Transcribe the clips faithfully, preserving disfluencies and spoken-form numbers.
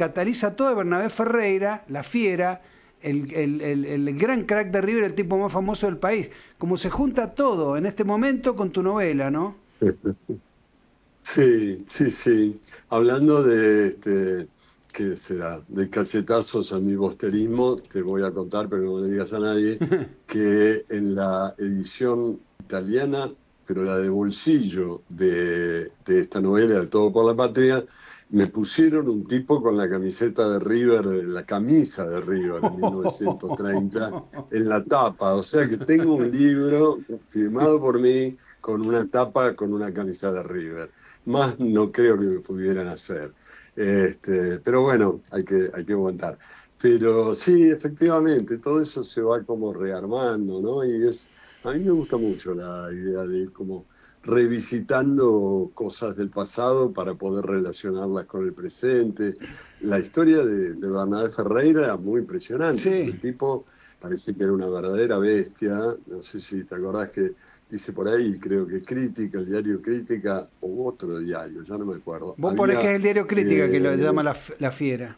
cataliza todo de Bernabé Ferreira, la fiera, el, el, el, el gran crack de River, el tipo más famoso del país. Como se junta todo en este momento con tu novela, ¿no? Sí, sí, sí. Hablando de, este, ¿qué será? De cachetazos a mi bosterismo, te voy a contar, pero no le digas a nadie, que en la edición italiana, pero la de bolsillo de, de esta novela, de Todo por la Patria, me pusieron un tipo con la camiseta de River, la camisa de River en mil novecientos treinta, en la tapa. O sea que tengo un libro firmado por mí con una tapa con una camisa de River. Más no creo que me pudieran hacer. Este, pero bueno, hay que, hay que aguantar. Pero sí, efectivamente, todo eso se va como rearmando, ¿no? Y es, a mí me gusta mucho la idea de ir como revisitando cosas del pasado para poder relacionarlas con el presente. La historia de, de Bernabé Ferreira era muy impresionante, porque Sí. el tipo parece que era una verdadera bestia. No sé si te acordás que dice por ahí, creo que Crítica, el diario Crítica, o otro diario, ya no me acuerdo, Vos ponés que había, es el diario Crítica que lo llama eh, la, la fiera.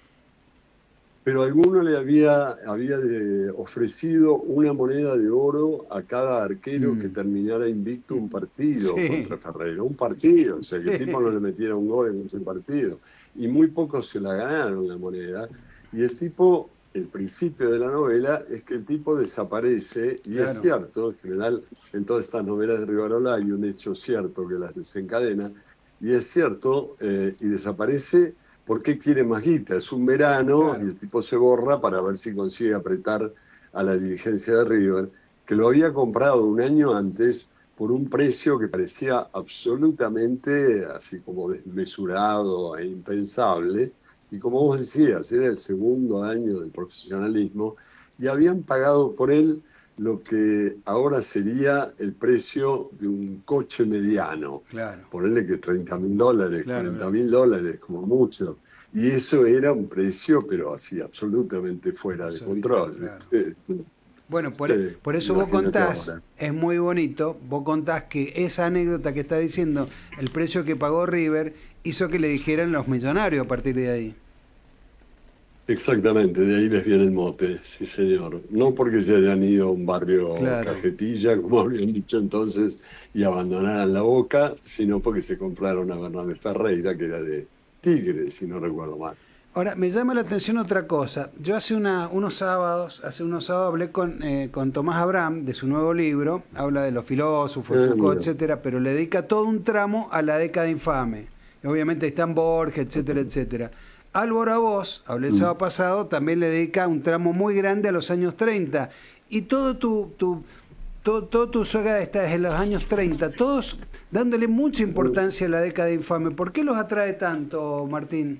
pero alguno le había, había de- ofrecido una moneda de oro a cada arquero que Mm. terminara invicto un partido contra Sí, Ferreira, un partido, o sea, que el tipo no sí, le metiera un gol en ese partido, y muy pocos se la ganaron la moneda, y el tipo... El principio de la novela es que el tipo desaparece, y es claro. cierto, en general en todas estas novelas de Rivarola hay un hecho cierto que las desencadena, y es cierto, eh, y desaparece porque quiere más guita. Es un verano y Claro. el tipo se borra para ver si consigue apretar a la dirigencia de River, que lo había comprado un año antes por un precio que parecía absolutamente así como desmesurado e impensable. Y como vos decías, era el segundo año del profesionalismo y habían pagado por él lo que ahora sería el precio de un coche mediano. Claro, Ponerle que treinta mil dólares, claro, cuarenta claro. mil dólares, como mucho. Y eso era un precio, pero así, absolutamente fuera de Exorbitante, control, claro. ¿viste? Bueno, por, e- Sí, por eso vos imagínate contás, ahora. es muy bonito, vos contás que esa anécdota que está diciendo, el precio que pagó River, hizo que le dijeran los millonarios a partir de ahí. Exactamente, de ahí les viene el mote, sí señor. No porque se hayan ido a un barrio Claro. cajetilla, como habían dicho entonces, y abandonaran la Boca, sino porque se compraron a Bernabé Ferreira, que era de Tigre, si no recuerdo mal. Ahora, me llama la atención otra cosa. Yo hace una, unos sábados, hace unos sábados hablé con, eh, con Tomás Abraham de su nuevo libro, habla de los filósofos, Ah, Foucault, mira. etcétera, pero le dedica todo un tramo a la década infame. Y obviamente están Borges, etcétera, etcétera. Álvaro Aboz, hablé el Mm. sábado pasado, también le dedica un tramo muy grande a los años treinta. Y todo tu, tu, todo, todo tu saga está desde los años treinta, todos dándole mucha importancia a la década infame. ¿Por qué los atrae tanto, Martín?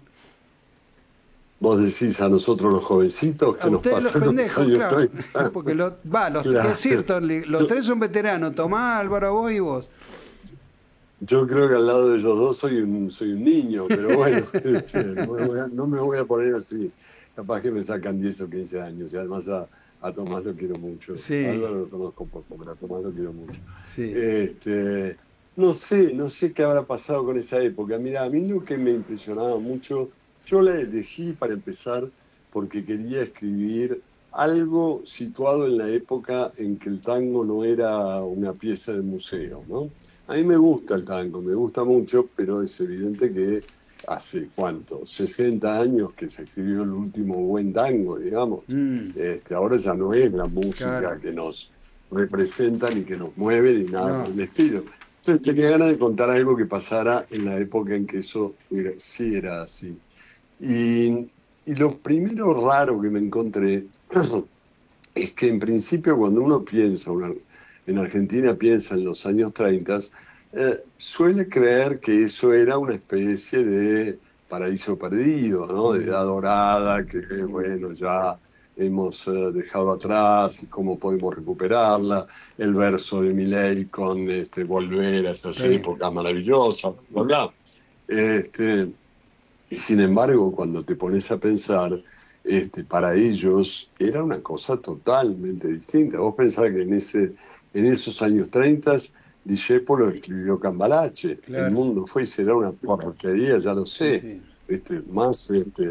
Vos decís a nosotros los jovencitos A que nos ustedes los pasan los pendejos, años claro. treinta. Porque los, va, los, es Claro. cierto, los Yo, tres son veteranos. Tomás, Álvaro, vos y vos. yo creo que al lado de ellos dos soy un, soy un niño, pero bueno, este, no me voy a, no me voy a poner así. Capaz que me sacan diez o quince años y además a, a Tomás lo quiero mucho. A Sí, Álvaro lo conozco poco, pero a Tomás lo quiero mucho. sí. Este, no sé, no sé qué habrá pasado con esa época. Mira, a mí lo que me impresionaba mucho, yo la elegí para empezar porque quería escribir algo situado en la época en que el tango no era una pieza de museo, ¿no? A mí me gusta el tango, me gusta mucho, pero es evidente que hace cuánto, sesenta años que se escribió el último buen tango, digamos. Mm, Este, ahora ya no es la música claro. que nos representa, ni que nos mueve, ni nada por No. el estilo. Entonces tenía ganas de contar algo que pasara en la época en que eso era- sí era así. Y, y lo primero raro que me encontré es que en principio cuando uno piensa, una- en Argentina piensa en los años treinta, eh, suele creer que eso era una especie de paraíso perdido, ¿no? De edad Mm, dorada, que bueno, ya hemos eh, dejado atrás y cómo podemos recuperarla, el verso de Milei con este, volver a esas sí. épocas maravillosas, bla, bla. Este, y sin embargo, cuando te pones a pensar, este, para ellos era una cosa totalmente distinta. Vos pensás que en, ese, en esos años treinta, Discépolo escribió Cambalache. El Claro. mundo fue y será una porquería, ya lo Sí, sé. sí. Este, más este,